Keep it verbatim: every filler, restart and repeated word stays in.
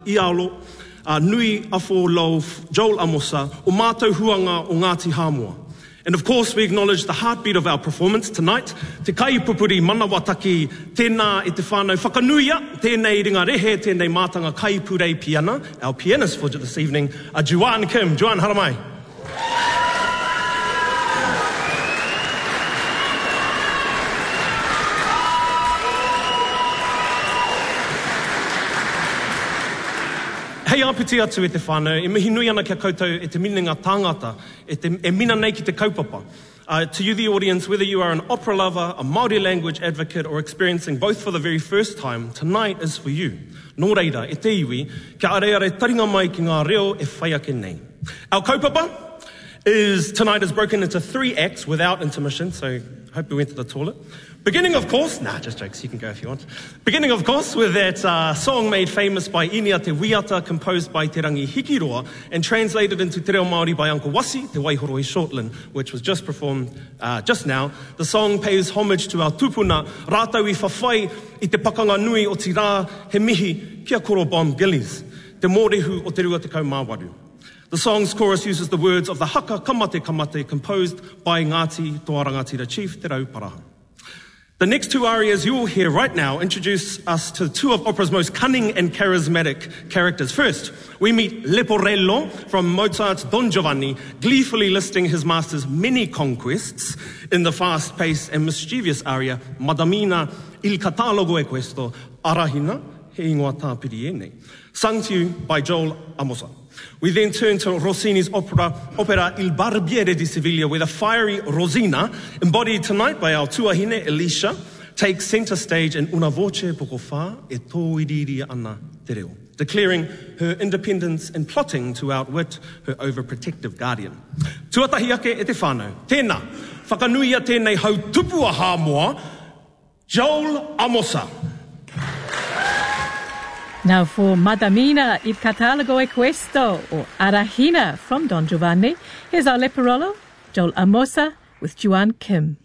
Ialo, uh, Nui Afo Lau, Joel Amosa, o mātou huanga o Ngāti Hāmoa. And of course, we acknowledge the heartbeat of our performance tonight. Te kaipupuri manawataki, tēnā e te whānau whakanuia, tēnei ringa rehe, tēnei mātanga kaipurei piana. Our pianist for this evening, uh, Juan Kim. Juan, haramai. Hei apiti atu e te whānau, e mihi nui ana kia koutou e te minenga tāngata, e, te, e mina nei ki te kaupapa. Uh, to you, the audience, whether you are an opera lover, a Māori language advocate, or experiencing both for the very first time, tonight is for you. Nō reira, e te iwi, kia areare taringa mai ki ngā reo e whai ake nei. Our kaupapa is, tonight is broken into three acts without intermission, so I hope we went to the toilet. Beginning, of course, nah, just jokes, you can go if you want. Beginning, of course, with that uh, song made famous by Inia Te Wiata, composed by Te Rangi Hikiroa, and translated into Te Reo Māori by Uncle Wasi, Te Waihoroi Shortland, which was just performed uh, just now. The song pays homage to our tupuna, rātau I whawhai I te pakanga nui o ti rā, he mihi kia koro Bob Gillies, te mōrehu o te rua te kaumāwaru. The song's chorus uses the words of the haka kamate kamate, composed by Ngāti Toarangatira chief Te Rauparaha. The next two arias you will hear right now introduce us to two of opera's most cunning and charismatic characters. First, we meet Leporello from Mozart's Don Giovanni, gleefully listing his master's many conquests in the fast-paced and mischievous aria Madamina il catalogo e questo, Arahina he ingoa tāpiri e nei, sung to you by Joel Amosa. We then turn to Rossini's opera, opera Il Barbiere di Sevilla, where the fiery Rosina, embodied tonight by our tuahine Elisha, takes centre stage in Una voce poco fa e toiriri ana te reo, declaring her independence and plotting to outwit her overprotective guardian. Tuatahi ake e te whānau. Tēnā, whakanuia tēnei hau tupua hāmoa, Joel Amosa. Now for Madamina il catalogo e questo, or Arahina from Don Giovanni, here's our Leporello, Joel Amosa with Juan Kim.